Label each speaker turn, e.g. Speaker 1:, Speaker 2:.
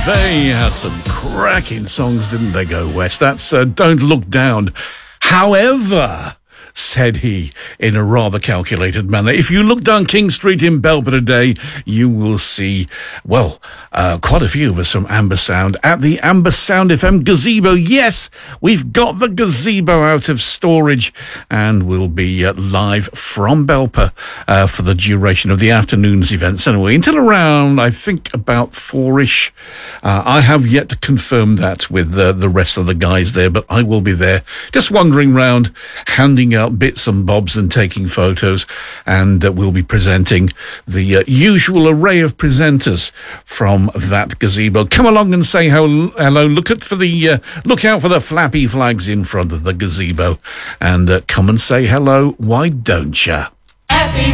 Speaker 1: They had some cracking songs, didn't they, Go West? That's Don't Look Down. However, said he in a rather calculated manner, if you look down King Street in Belper today, you will see, well, quite a few of us from Amber Sound at the Amber Sound FM gazebo. Yes, we've got the gazebo out of storage and we'll be live from Belper for the duration of the afternoon's events anyway, until around, I think, about 4-ish. I have yet to confirm that with the rest of the guys there, but I will be there just wandering round, handing out bits and bobs and taking photos, and we'll be presenting the usual array of presenters from that gazebo. Come along and say hello. Look out for the flappy flags in front of the gazebo, and come and say hello. Why don't you?
Speaker 2: Happy